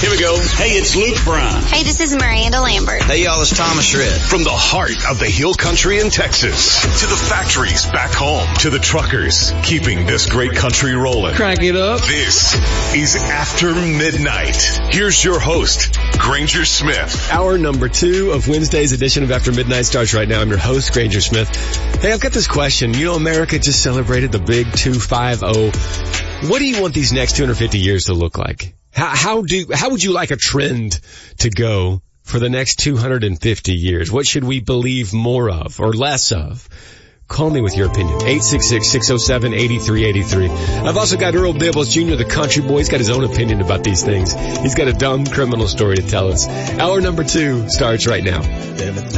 Here we go. Hey, it's Luke Brown. Hey, this is Miranda Lambert. Hey, y'all, it's Thomas Shred. From the heart of the Hill Country in Texas to the factories back home to the truckers keeping this great country rolling. Crank it up. This is After Midnight. Here's your host, Granger Smith. Hour number 2 of Wednesday's edition of After Midnight starts right now. I'm your host, Granger Smith. Hey, I've got this question. You know, America just celebrated the big 250. What do you want these next 250 years to look like? How would you like a trend to go for the next 250 years? What should we believe more of or less of? Call me with your opinion. 866-607-8383. I've also got Earl Dibbles Jr., the country boy. He's got his own opinion about these things. He's got a dumb criminal story to tell us. Hour number 2 starts right now.